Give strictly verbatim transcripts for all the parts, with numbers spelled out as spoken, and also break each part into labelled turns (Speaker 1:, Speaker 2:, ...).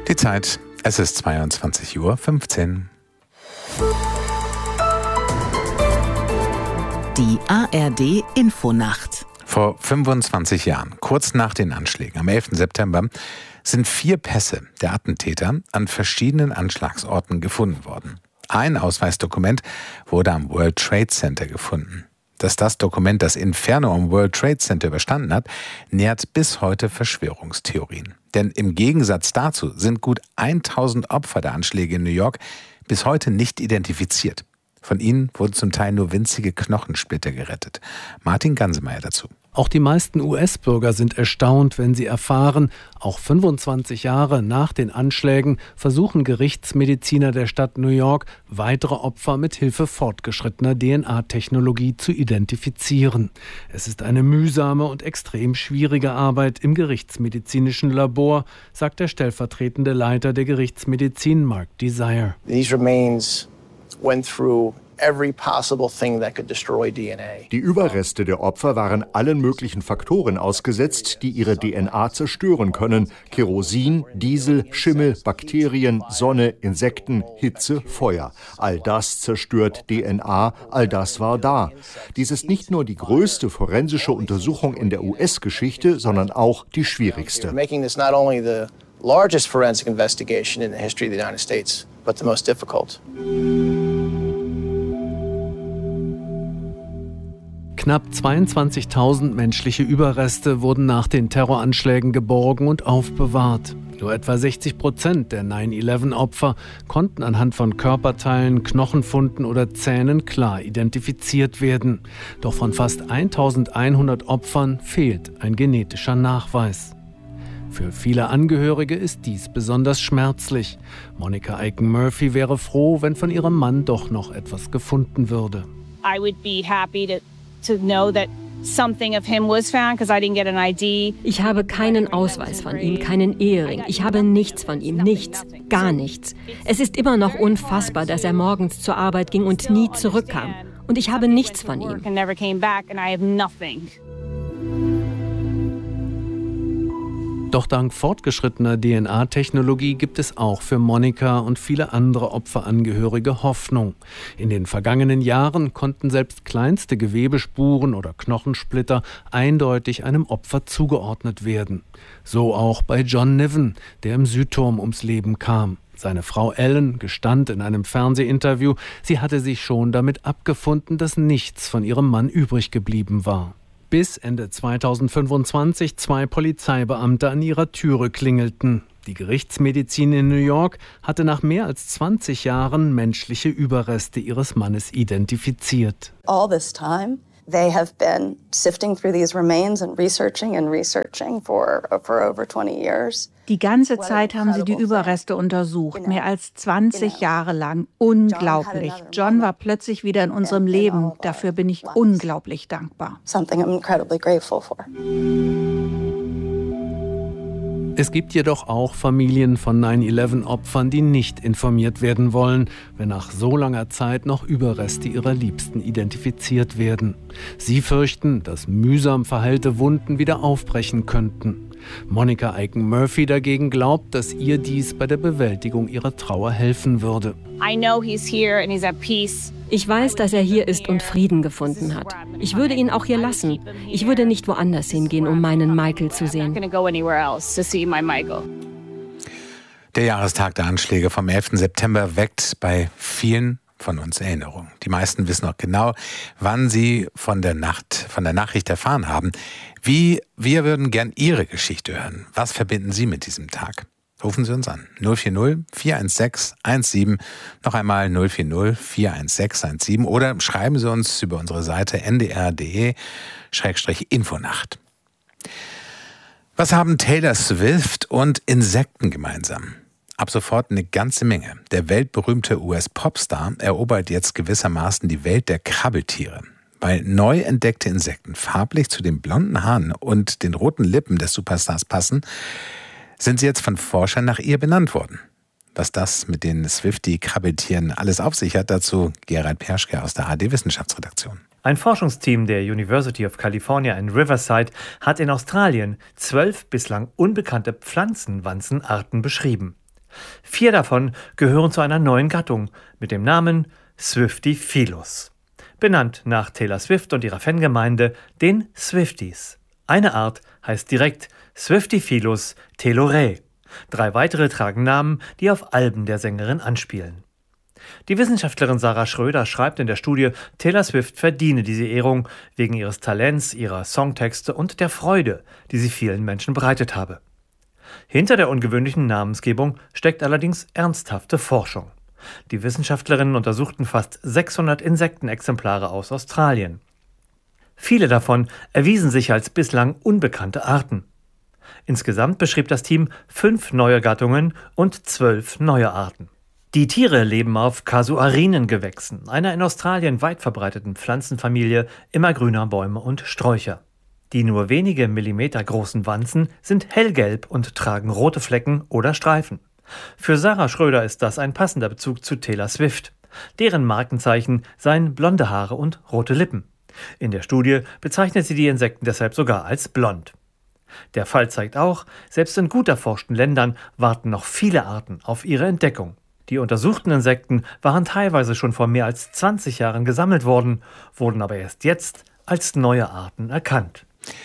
Speaker 1: Die Zeit, es ist zweiundzwanzig Uhr fünfzehn.
Speaker 2: Die A R D Infonacht.
Speaker 1: Vor fünfundzwanzig Jahren, kurz nach den Anschlägen am elften September, sind vier Pässe der Attentäter an verschiedenen Anschlagsorten gefunden worden. Ein Ausweisdokument wurde am World Trade Center gefunden. Dass das Dokument das Inferno am World Trade Center überstanden hat, nährt bis heute Verschwörungstheorien. Denn im Gegensatz dazu sind gut tausend Opfer der Anschläge in New York bis heute nicht identifiziert. Von ihnen wurden zum Teil nur winzige Knochensplitter gerettet. Martin Gansemeyer dazu.
Speaker 3: Auch die meisten U S-Bürger sind erstaunt, wenn sie erfahren, auch fünfundzwanzig Jahre nach den Anschlägen versuchen Gerichtsmediziner der Stadt New York, weitere Opfer mit Hilfe fortgeschrittener D N A-Technologie zu identifizieren. Es ist eine mühsame und extrem schwierige Arbeit im gerichtsmedizinischen Labor, sagt der stellvertretende Leiter der Gerichtsmedizin, Mark Desire.
Speaker 4: These remains went through every possible thing that could destroy D N A.
Speaker 5: Die Überreste der Opfer waren allen möglichen Faktoren ausgesetzt, die ihre D N A zerstören können. Kerosin, Diesel, Schimmel, Bakterien, Sonne, Insekten, Hitze, Feuer. All das zerstört D N A, all das war da. Dies ist nicht nur die größte forensische Untersuchung in der U S-Geschichte, sondern auch die schwierigste.
Speaker 4: Making this not only the largest forensic investigation in the history of the United States, but the most difficult.
Speaker 3: Knapp zweiundzwanzigtausend menschliche Überreste wurden nach den Terroranschlägen geborgen und aufbewahrt. Nur etwa sechzig Prozent der nine eleven Opfer konnten anhand von Körperteilen, Knochenfunden oder Zähnen klar identifiziert werden. Doch von fast eintausendeinhundert Opfern fehlt ein genetischer Nachweis. Für viele Angehörige ist dies besonders schmerzlich. Monica Aiken-Murphy wäre froh, wenn von ihrem Mann doch noch etwas gefunden würde.
Speaker 6: I would be happy to to know that something of him was found because I didn't get an I D.
Speaker 7: Ich habe keinen Ausweis von ihm, keinen Ehering. Ich habe nichts von ihm, nichts, gar nichts. Es ist immer noch unfassbar, dass er morgens zur Arbeit ging und nie zurückkam. Und ich habe nichts von ihm.
Speaker 3: Doch dank fortgeschrittener D N A-Technologie gibt es auch für Monica und viele andere Opferangehörige Hoffnung. In den vergangenen Jahren konnten selbst kleinste Gewebespuren oder Knochensplitter eindeutig einem Opfer zugeordnet werden. So auch bei John Niven, der im Südturm ums Leben kam. Seine Frau Ellen gestand in einem Fernsehinterview, sie hatte sich schon damit abgefunden, dass nichts von ihrem Mann übrig geblieben war. Bis Ende zweitausendfünfundzwanzig zwei Polizeibeamte an ihrer Türe klingelten. Die Gerichtsmedizin in New York hatte nach mehr als zwanzig Jahren menschliche Überreste ihres Mannes identifiziert.
Speaker 8: All this time they have been sifting through these remains and researching and researching for for over twenty years.
Speaker 9: Die ganze Zeit haben sie die Überreste untersucht, mehr als zwanzig Jahre lang. Unglaublich. John war plötzlich wieder in unserem Leben. Dafür bin ich unglaublich dankbar.
Speaker 8: Something I'm incredibly grateful for.
Speaker 3: Es gibt jedoch auch Familien von nine eleven Opfern, die nicht informiert werden wollen, wenn nach so langer Zeit noch Überreste ihrer Liebsten identifiziert werden. Sie fürchten, dass mühsam verheilte Wunden wieder aufbrechen könnten. Monica Aiken-Murphy dagegen glaubt, dass ihr dies bei der Bewältigung ihrer Trauer helfen würde.
Speaker 6: I know he's here and he's at peace.
Speaker 7: Ich weiß, dass er hier ist und Frieden gefunden hat. Ich würde ihn auch hier lassen. Ich würde nicht woanders hingehen, um meinen Michael zu sehen.
Speaker 1: Der Jahrestag der Anschläge vom elften September weckt bei vielen von uns Erinnerungen. Die meisten wissen auch genau, wann sie von der Nacht, von der Nachricht erfahren haben. Wie, wir würden gern Ihre Geschichte hören. Was verbinden Sie mit diesem Tag? Rufen Sie uns an. null vier null vier eins sechs eins sieben, noch einmal null vier null vier eins sechs eins sieben oder schreiben Sie uns über unsere Seite n d r punkt d e Schrägstrich Infonacht. Was haben Taylor Swift und Insekten gemeinsam? Ab sofort eine ganze Menge. Der weltberühmte U S-Popstar erobert jetzt gewissermaßen die Welt der Krabbeltiere. Weil neu entdeckte Insekten farblich zu den blonden Haaren und den roten Lippen des Superstars passen, sind sie jetzt von Forschern nach ihr benannt worden. Was das mit den Swiftie-Krabbeltieren alles auf sich hat, dazu Gerald Perschke aus der A R D-Wissenschaftsredaktion.
Speaker 10: Ein Forschungsteam der University of California in Riverside hat in Australien zwölf bislang unbekannte Pflanzenwanzenarten beschrieben. Vier davon gehören zu einer neuen Gattung mit dem Namen Swiftyphyllus. Benannt nach Taylor Swift und ihrer Fangemeinde, den Swifties. Eine Art heißt direkt Swiftyphyllus telorae. Drei weitere tragen Namen, die auf Alben der Sängerin anspielen. Die Wissenschaftlerin Sarah Schröder schreibt in der Studie, Taylor Swift verdiene diese Ehrung wegen ihres Talents, ihrer Songtexte und der Freude, die sie vielen Menschen bereitet habe. Hinter der ungewöhnlichen Namensgebung steckt allerdings ernsthafte Forschung. Die Wissenschaftlerinnen untersuchten fast sechshundert Insektenexemplare aus Australien. Viele davon erwiesen sich als bislang unbekannte Arten. Insgesamt beschrieb das Team fünf neue Gattungen und zwölf neue Arten. Die Tiere leben auf Casuarinengewächsen, einer in Australien weit verbreiteten Pflanzenfamilie immergrüner Bäume und Sträucher. Die nur wenige Millimeter großen Wanzen sind hellgelb und tragen rote Flecken oder Streifen. Für Sarah Schröder ist das ein passender Bezug zu Taylor Swift. Deren Markenzeichen seien blonde Haare und rote Lippen. In der Studie bezeichnet sie die Insekten deshalb sogar als blond. Der Fall zeigt auch, selbst in gut erforschten Ländern warten noch viele Arten auf ihre Entdeckung. Die untersuchten Insekten waren teilweise schon vor mehr als zwanzig Jahren gesammelt worden, wurden aber erst jetzt als neue Arten erkannt.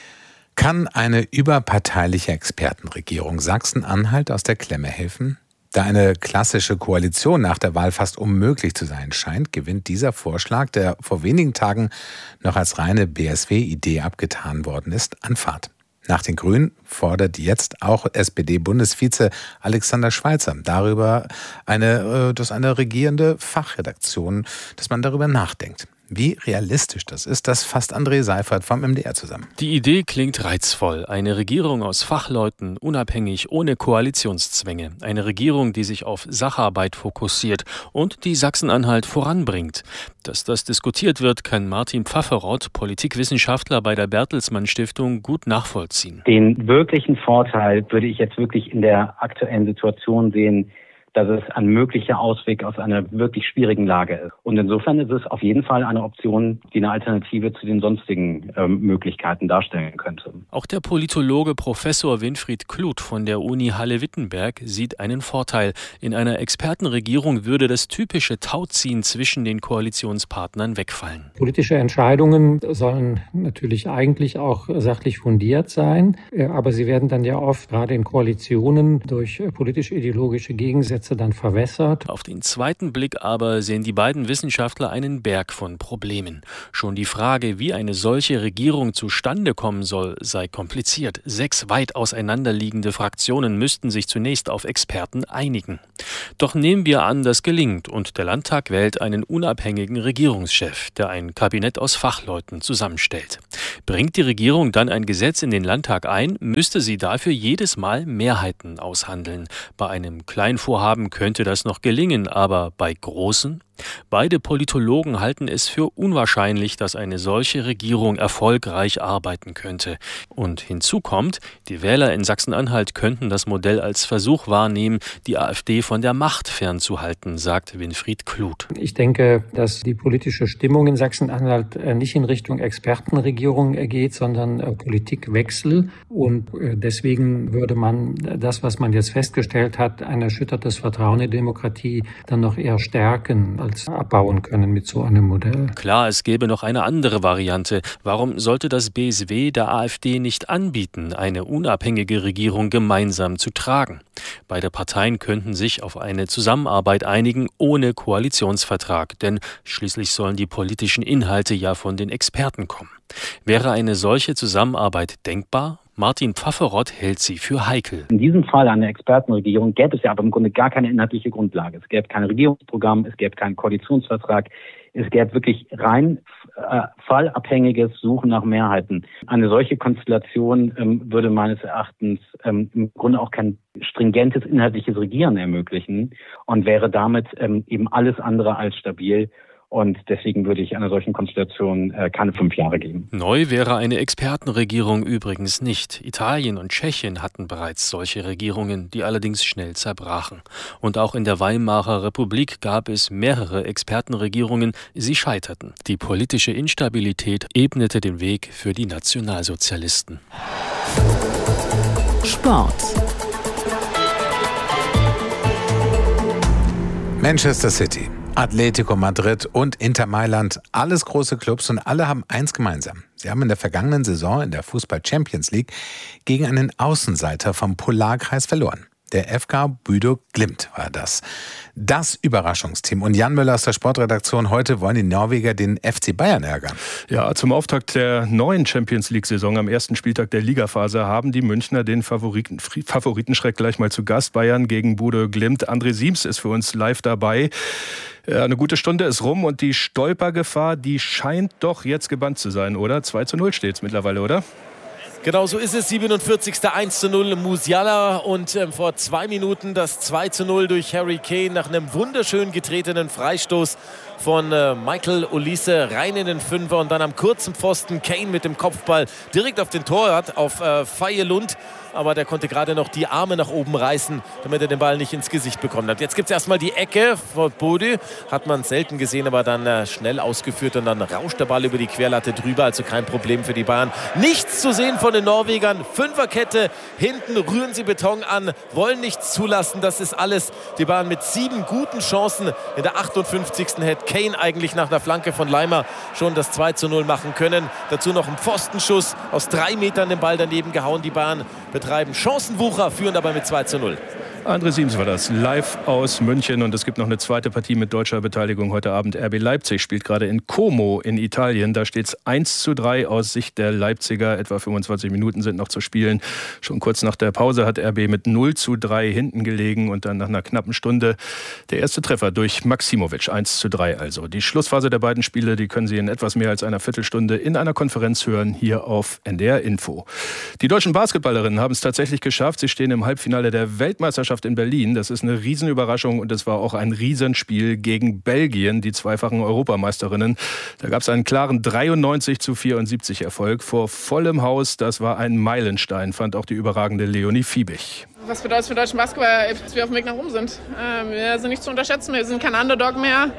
Speaker 1: Kann eine überparteiliche Expertenregierung Sachsen-Anhalt aus der Klemme helfen? Da eine klassische Koalition nach der Wahl fast unmöglich zu sein scheint, gewinnt dieser Vorschlag, der vor wenigen Tagen noch als reine B S W-Idee abgetan worden ist, an Fahrt. Nach den Grünen fordert jetzt auch S P D-Bundesvize Alexander Schweitzer darüber, eine, dass eine regierende Fachredaktion, dass man darüber nachdenkt. Wie realistisch das ist, das fasst André Seifert vom M D R zusammen.
Speaker 11: Die Idee klingt reizvoll. Eine Regierung aus Fachleuten, unabhängig, ohne Koalitionszwänge. Eine Regierung, die sich auf Sacharbeit fokussiert und die Sachsen-Anhalt voranbringt. Dass das diskutiert wird, kann Martin Pfafferott, Politikwissenschaftler bei der Bertelsmann Stiftung, gut nachvollziehen.
Speaker 12: Den wirklichen Vorteil würde ich jetzt wirklich in der aktuellen Situation sehen, dass es ein möglicher Ausweg aus einer wirklich schwierigen Lage ist. Und insofern ist es auf jeden Fall eine Option, die eine Alternative zu den sonstigen ähm, Möglichkeiten darstellen könnte.
Speaker 11: Auch der Politologe Professor Winfried Kluth von der Uni Halle-Wittenberg sieht einen Vorteil. In einer Expertenregierung würde das typische Tauziehen zwischen den Koalitionspartnern wegfallen.
Speaker 13: Politische Entscheidungen sollen natürlich eigentlich auch sachlich fundiert sein, aber sie werden dann ja oft gerade in Koalitionen durch politisch-ideologische Gegensätze dann verwässert.
Speaker 11: Auf den zweiten Blick aber sehen die beiden Wissenschaftler einen Berg von Problemen. Schon die Frage, wie eine solche Regierung zustande kommen soll, sei kompliziert. Sechs weit auseinanderliegende Fraktionen müssten sich zunächst auf Experten einigen. Doch nehmen wir an, das gelingt und der Landtag wählt einen unabhängigen Regierungschef, der ein Kabinett aus Fachleuten zusammenstellt. Bringt die Regierung dann ein Gesetz in den Landtag ein, müsste sie dafür jedes Mal Mehrheiten aushandeln. Bei einem Kleinvorhaben könnte das noch gelingen, aber bei großen? Beide Politologen halten es für unwahrscheinlich, dass eine solche Regierung erfolgreich arbeiten könnte. Und hinzu kommt, die Wähler in Sachsen-Anhalt könnten das Modell als Versuch wahrnehmen, die AfD von der Macht fernzuhalten, sagt Winfried Kluth.
Speaker 13: Ich denke, dass die politische Stimmung in Sachsen-Anhalt nicht in Richtung Expertenregierung geht, sondern Politikwechsel. Und deswegen würde man das, was man jetzt festgestellt hat, ein erschüttertes Vertrauen in Demokratie dann noch eher stärken als abbauen können mit so einem Modell.
Speaker 11: Klar, es gäbe noch eine andere Variante. Warum sollte das B S W der AfD nicht anbieten, eine unabhängige Regierung gemeinsam zu tragen? Beide Parteien könnten sich auf eine Zusammenarbeit einigen ohne Koalitionsvertrag, denn schließlich sollen die politischen Inhalte ja von den Experten kommen. Wäre eine solche Zusammenarbeit denkbar? Martin Pfafferott hält sie für heikel.
Speaker 12: In diesem Fall eine Expertenregierung gäbe es ja aber im Grunde gar keine inhaltliche Grundlage. Es gäbe kein Regierungsprogramm, es gäbe keinen Koalitionsvertrag. Es gäbe wirklich rein äh, fallabhängiges Suchen nach Mehrheiten. Eine solche Konstellation ähm, würde meines Erachtens ähm, im Grunde auch kein stringentes inhaltliches Regieren ermöglichen und wäre damit ähm, eben alles andere als stabil. Und deswegen würde ich einer solchen Konstellation äh, keine fünf Jahre geben.
Speaker 11: Neu wäre eine Expertenregierung übrigens nicht. Italien und Tschechien hatten bereits solche Regierungen, die allerdings schnell zerbrachen. Und auch in der Weimarer Republik gab es mehrere Expertenregierungen, sie scheiterten. Die politische Instabilität ebnete den Weg für die Nationalsozialisten.
Speaker 2: Sport.
Speaker 1: Manchester City, Atletico Madrid und Inter Mailand, alles große Clubs und alle haben eins gemeinsam. Sie haben in der vergangenen Saison in der Fußball-Champions League gegen einen Außenseiter vom Polarkreis verloren. Der F K Bodo Glimt war das. Das Überraschungsteam. Und Jan Müller aus der Sportredaktion. Heute wollen die Norweger den F C Bayern ärgern.
Speaker 14: Ja, zum Auftakt der neuen Champions-League-Saison am ersten Spieltag der Ligaphase haben die Münchner den Favoriten, Favoritenschreck gleich mal zu Gast. Bayern gegen Bodo Glimt. André Siems ist für uns live dabei. Eine gute Stunde ist rum und die Stolpergefahr, die scheint doch jetzt gebannt zu sein, oder? zwei zu null steht es mittlerweile, oder?
Speaker 15: Genau so ist es, siebenundvierzigster eins zu null Musiala und ähm, vor zwei Minuten das zwei zu null durch Harry Kane nach einem wunderschön getretenen Freistoß von äh, Michael Olise rein in den Fünfer und dann am kurzen Pfosten Kane mit dem Kopfball direkt auf den Torwart, auf äh, Fejelund. Aber der konnte gerade noch die Arme nach oben reißen, damit er den Ball nicht ins Gesicht bekommen hat. Jetzt gibt es erstmal die Ecke von Bode. Hat man selten gesehen, aber dann äh, schnell ausgeführt. Und dann rauscht der Ball über die Querlatte drüber. Also kein Problem für die Bayern. Nichts zu sehen von den Norwegern. Fünferkette, hinten rühren sie Beton an, wollen nichts zulassen. Das ist alles. Die Bayern mit sieben guten Chancen. In der achtundfünfzigsten hätte Kane eigentlich nach einer Flanke von Leimer schon das zwei zu null machen können. Dazu noch ein Pfostenschuss aus drei Metern den Ball daneben gehauen. Die Bayern betreiben Chancenwucher, führen dabei mit zwei zu null.
Speaker 14: André Siems war das, live aus München. Und es gibt noch eine zweite Partie mit deutscher Beteiligung heute Abend. R B Leipzig spielt gerade in Como in Italien. Da steht es eins zu drei aus Sicht der Leipziger. Etwa fünfundzwanzig Minuten sind noch zu spielen. Schon kurz nach der Pause hat R B mit null zu drei hinten gelegen. Und dann nach einer knappen Stunde der erste Treffer durch Maximovic. eins zu drei also. Die Schlussphase der beiden Spiele, die können Sie in etwas mehr als einer Viertelstunde in einer Konferenz hören, hier auf N D R Info. Die deutschen Basketballerinnen haben es tatsächlich geschafft. Sie stehen im Halbfinale der Weltmeisterschaft in Berlin. Das ist eine Riesenüberraschung und es war auch ein Riesenspiel gegen Belgien, die zweifachen Europameisterinnen. Da gab es einen klaren dreiundneunzig zu vierundsiebzig Erfolg vor vollem Haus. Das war ein Meilenstein, fand auch die überragende Leonie Fiebig.
Speaker 16: Was bedeutet es für deutschen Basketball, dass wir auf dem Weg nach oben sind? Ähm, wir sind nicht zu unterschätzen, wir sind kein Underdog mehr.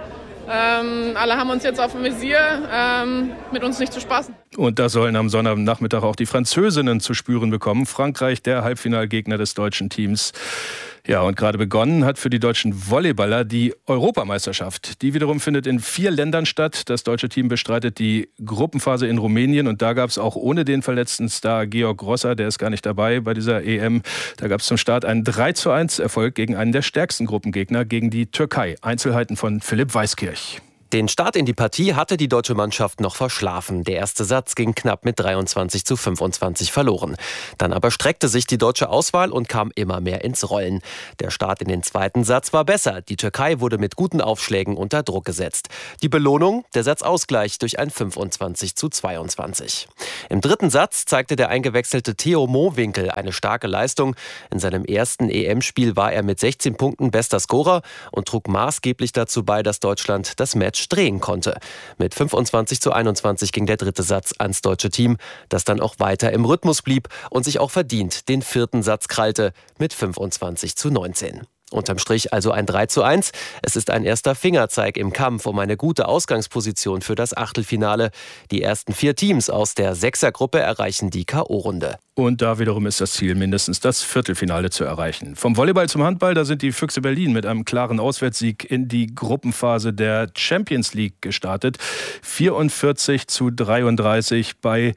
Speaker 16: Ähm, alle haben uns jetzt auf dem Visier, ähm, mit uns nicht zu spaßen.
Speaker 14: Und das sollen am Sonnabendnachmittag auch die Französinnen zu spüren bekommen. Frankreich, der Halbfinalgegner des deutschen Teams. Ja, und gerade begonnen hat für die deutschen Volleyballer die Europameisterschaft. Die wiederum findet in vier Ländern statt. Das deutsche Team bestreitet die Gruppenphase in Rumänien. Und da gab es auch ohne den verletzten Star Georg Grosser, der ist gar nicht dabei bei dieser E M. Da gab es zum Start einen drei zu eins Erfolg gegen einen der stärksten Gruppengegner, gegen die Türkei. Einzelheiten von Philipp Weiskirch.
Speaker 17: Den Start in die Partie hatte die deutsche Mannschaft noch verschlafen. Der erste Satz ging knapp mit dreiundzwanzig zu fünfundzwanzig verloren. Dann aber streckte sich die deutsche Auswahl und kam immer mehr ins Rollen. Der Start in den zweiten Satz war besser. Die Türkei wurde mit guten Aufschlägen unter Druck gesetzt. Die Belohnung, der Satzausgleich durch ein fünfundzwanzig zu zweiundzwanzig. Im dritten Satz zeigte der eingewechselte Theo Mohwinkel eine starke Leistung. In seinem ersten E M-Spiel war er mit sechzehn Punkten bester Scorer und trug maßgeblich dazu bei, dass Deutschland das Match drehen konnte. Mit fünfundzwanzig zu einundzwanzig ging der dritte Satz ans deutsche Team, das dann auch weiter im Rhythmus blieb und sich auch verdient den vierten Satz krallte mit fünfundzwanzig zu neunzehn. Unterm Strich also ein drei zu eins. Es ist ein erster Fingerzeig im Kampf um eine gute Ausgangsposition für das Achtelfinale. Die ersten vier Teams aus der Sechsergruppe erreichen die K O-Runde.
Speaker 14: Und da wiederum ist das Ziel, mindestens das Viertelfinale zu erreichen. Vom Volleyball zum Handball, da sind die Füchse Berlin mit einem klaren Auswärtssieg in die Gruppenphase der Champions League gestartet. vierundvierzig zu dreiunddreißig bei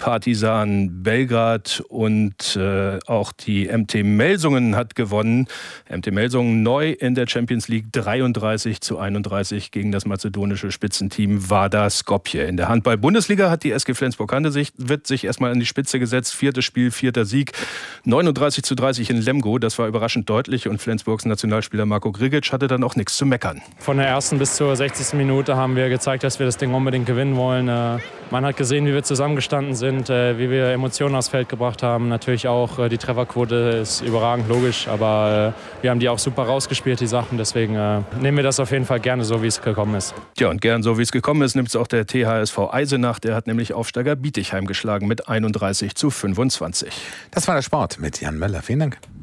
Speaker 14: Partizan Belgrad und äh, auch die M T Melsungen hat gewonnen. M T Melsungen neu in der Champions League, dreiunddreißig zu einunddreißig gegen das mazedonische Spitzenteam Vardar Skopje. In der Handball-Bundesliga hat die S G Flensburg-Handewitt wird sich erstmal an die Spitze gesetzt. Viertes Spiel, vierter Sieg. neununddreißig zu dreißig in Lemgo. Das war überraschend deutlich und Flensburgs Nationalspieler Marco Grigic hatte dann auch nichts zu meckern.
Speaker 18: Von der ersten bis zur sechzigsten Minute haben wir gezeigt, dass wir das Ding unbedingt gewinnen wollen. Man hat gesehen, wie wir zusammengestanden sind, wie wir Emotionen aufs Feld gebracht haben. Natürlich auch die Trefferquote ist überragend, logisch, aber wir haben die auch super rausgespielt, die Sachen. Deswegen nehmen wir das auf jeden Fall gerne so, wie es gekommen ist.
Speaker 14: Ja, und gern so, wie es gekommen ist, nimmt es auch der T H S V Eisenach. Der hat nämlich Aufsteiger Bietigheim geschlagen mit einunddreißig zu fünfundzwanzig.
Speaker 1: Das war der Sport mit Jan Möller. Vielen Dank.